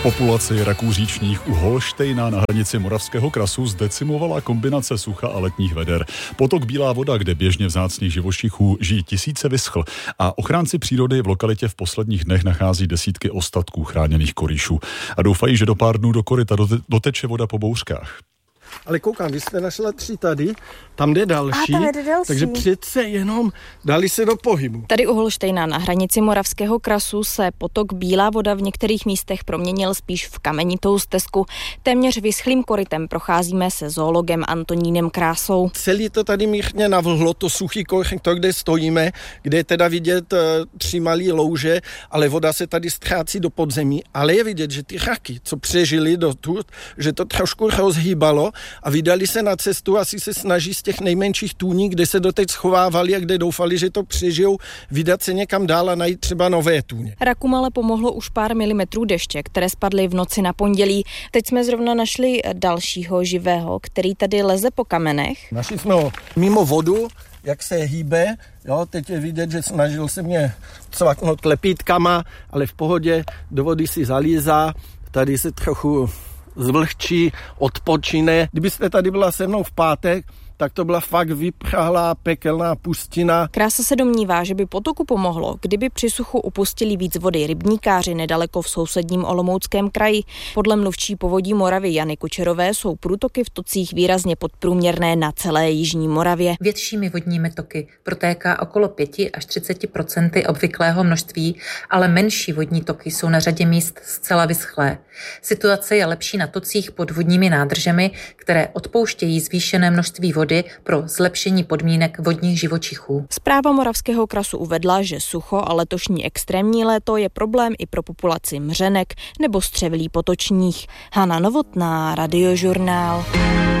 Populaci raků říčních u Holštejna na hranici Moravského krasu zdecimovala kombinace sucha a letních veder. Potok Bílá voda, kde běžně vzácných živočichů žijí tisíce, vyschl a ochránci přírody v lokalitě v posledních dnech nachází desítky ostatků chráněných korýšů a doufají, že do pár dnů do koryta doteče voda po bouřkách. Ale koukám, vy jste našla 3 tady, tam jde další, takže přece jenom dali se do pohybu. Tady u Holštejna na hranici Moravského krasu se potok Bílá voda v některých místech proměnil spíš v kamenitou stezku. Téměř vyschlým korytem procházíme se zoologem Antonínem Krásou. Celý to tady mírně navlhlo, to suchý koryto, kde stojíme, kde je teda vidět 3 malý louže, ale voda se tady ztrácí do podzemí, ale je vidět, že ty raky, co přežili dotud, že to trošku rozhýbalo a vydali se na cestu, asi se snaží z těch nejmenších tůní, kde se doteď schovávali a kde doufali, že to přežijou, vydat se někam dál a najít třeba nové tůně. Rakům ale pomohlo už pár milimetrů deště, které spadly v noci na pondělí. Teď jsme zrovna našli dalšího živého, který tady leze po kamenech. Našli jsme ho mimo vodu, jak se hýbe, jo, teď je vidět, že snažil se mě cvaknout lepítkama, ale v pohodě, do vody si zalízá, tady se trochu zvlhčí, odpočine. Kdybyste tady byla se mnou v pátek, tak to byla fakt vyprahlá pekelná pustina. Krása se domnívá, že by potoku pomohlo, kdyby při suchu upustili víc vody rybníkáři nedaleko v sousedním Olomouckém kraji. Podle mluvčí Povodí Moravy Jany Kučerové jsou průtoky v tocích výrazně podprůměrné na celé jižní Moravě. Většími vodními toky protéká okolo 5 až 30% obvyklého množství, ale menší vodní toky jsou na řadě míst zcela vyschlé. Situace je lepší na tocích pod vodními nádržemi, které odpouštějí zvýšené množství vody pro zlepšení podmínek vodních živočichů. Zpráva Moravského krasu uvedla, že sucho a letošní extrémní léto je problém i pro populaci mřenek nebo střevilí potočních. Hana Novotná, Radiožurnál.